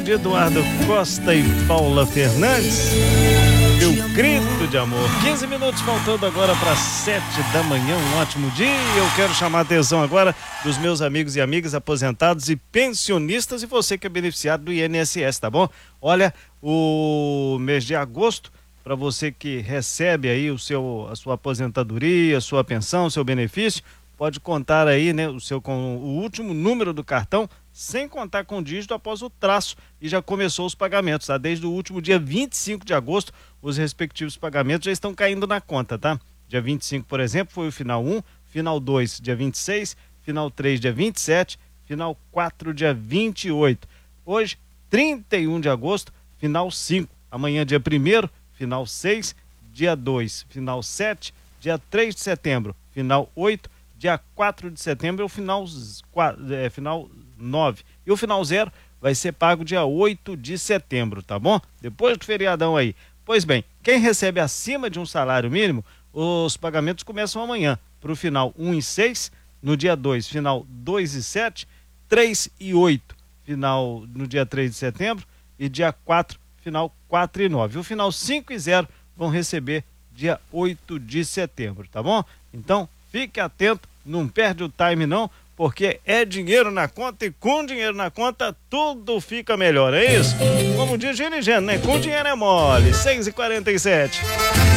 de Eduardo Costa e Paula Fernandes. Meu grito de amor. 15 minutos faltando agora para 7 da manhã, um ótimo dia. Eu quero chamar a atenção agora dos meus amigos e amigas aposentados e pensionistas e você que é beneficiado do INSS, tá bom? Olha, o mês de agosto, para você que recebe aí a sua aposentadoria, sua pensão, seu benefício, pode contar aí, né, com o último número do cartão, sem contar com o dígito após o traço, e já começou os pagamentos, tá? Desde o último dia 25 de agosto, os respectivos pagamentos já estão caindo na conta, tá? Dia 25, por exemplo, foi o final 1, final 2, dia 26, final 3, dia 27, final 4, dia 28. Hoje, 31 de agosto, final 5. Amanhã, dia 1º, final 6, dia 2, final 7, dia 3 de setembro, final 8, dia 4 de setembro é o final 9. E o final 0 vai ser pago dia 8 de setembro, tá bom? Depois do feriadão aí. Pois bem, quem recebe acima de um salário mínimo, os pagamentos começam amanhã, para o final 1 e 6, no dia 2, final 2 e 7, 3 e 8, final no dia 3 de setembro, e dia 4, final 4 e 9. O final 5 e 0 vão receber dia 8 de setembro, tá bom? Então, fique atento, não perde o time não, porque é dinheiro na conta e com dinheiro na conta tudo fica melhor, é isso? Como diz Gene Geno, né? Com dinheiro é mole. 6h47.